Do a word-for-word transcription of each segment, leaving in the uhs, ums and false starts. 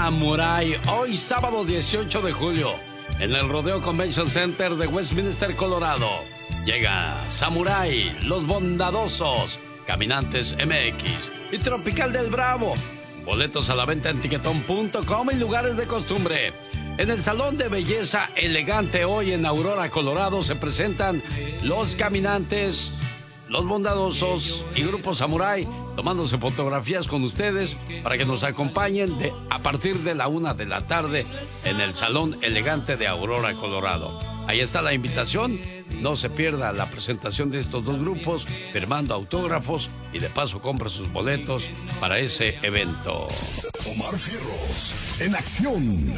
Samurai, hoy sábado dieciocho de julio, en el Rodeo Convention Center de Westminster, Colorado. Llega Samurai, Los Bondadosos, Caminantes M X y Tropical del Bravo. Boletos a la venta en tiquetón punto com y lugares de costumbre. En el Salón de Belleza Elegante, hoy en Aurora, Colorado, se presentan Los Caminantes, Los Bondadosos y Grupo Samurai, tomándose fotografías con ustedes para que nos acompañen de, a partir de la una de la tarde en el Salón Elegante de Aurora, Colorado. Ahí está la invitación. No se pierda la presentación de estos dos grupos, firmando autógrafos y de paso compra sus boletos para ese evento. Omar Fierros, en acción.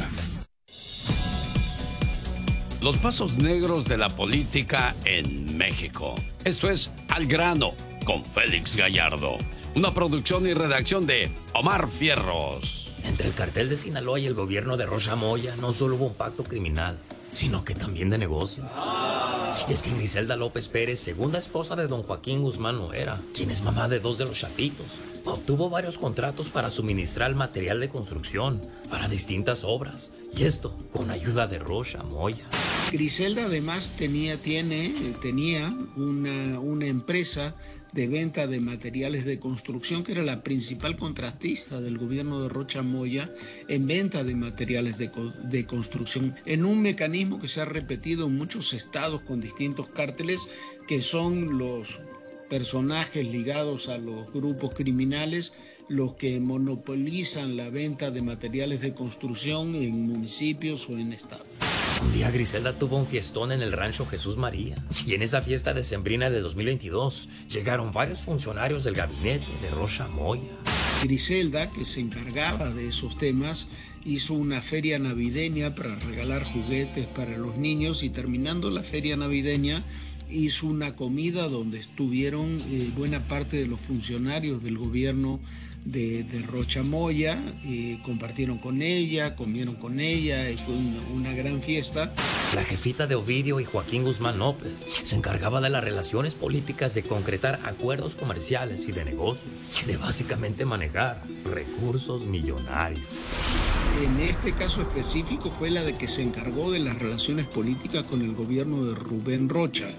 Los pasos negros de la política en México. Esto es Al Grano, con Félix Gallardo. Una producción y redacción de Omar Fierros. Entre el cartel de Sinaloa y el gobierno de Rocha Moya no solo hubo un pacto criminal, sino que también de negocio. Y es que Griselda López Pérez, segunda esposa de don Joaquín Guzmán Loera, quien es mamá de dos de los chapitos, obtuvo varios contratos para suministrar material de construcción para distintas obras. Y esto con ayuda de Rocha Moya. Griselda además tenía, tiene, tenía una, una empresa de venta de materiales de construcción que era la principal contratista del gobierno de Rocha Moya en venta de materiales de, de construcción, en un mecanismo que se ha repetido en muchos estados con distintos cárteles, que son los personajes ligados a los grupos criminales los que monopolizan la venta de materiales de construcción en municipios o en estados. Un día Griselda tuvo un fiestón en el rancho Jesús María, y en esa fiesta decembrina de dos mil veintidós llegaron varios funcionarios del gabinete de Rocha Moya. Griselda, que se encargaba de esos temas, hizo una feria navideña para regalar juguetes para los niños, y terminando la feria navideña hizo una comida donde estuvieron eh, buena parte de los funcionarios del gobierno de, de Rocha Moya, eh, compartieron con ella, comieron con ella, y fue una, una gran fiesta. La jefita de Ovidio y Joaquín Guzmán López se encargaba de las relaciones políticas, de concretar acuerdos comerciales y de negocios, de básicamente manejar recursos millonarios. En este caso específico fue la de que se encargó de las relaciones políticas con el gobierno de Rubén Rocha.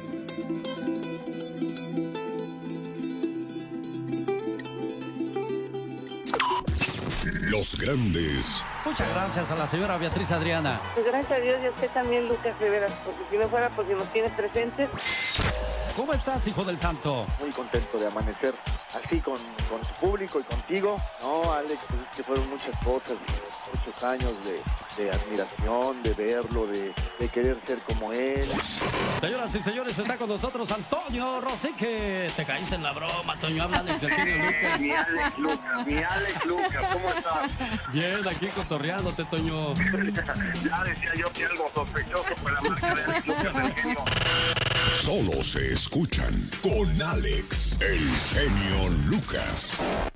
Los grandes. Muchas gracias a la señora Beatriz Adriana. Pues gracias a Dios y a usted también, Lucas Rivera, porque si no fuera porque nos tiene presentes. ¿Cómo estás, hijo del santo? Muy contento de amanecer así con, con su público y contigo. No, Alex, pues es que fueron muchas cosas, muchos años de, de admiración, de verlo, de, de querer ser como él. Señoras y señores, está con nosotros Antonio Rosique. Te caíste en la broma, Toño. Habla Alex del Genio Lucas. Mi Alex Lucas, mi Alex Lucas, ¿cómo estás? Bien, aquí cotorreándote, Toño. Ya decía yo que algo sospechoso con la marca de Alex Lucas del Genio. Solo se escuchan con Alex, el Genio Lucas.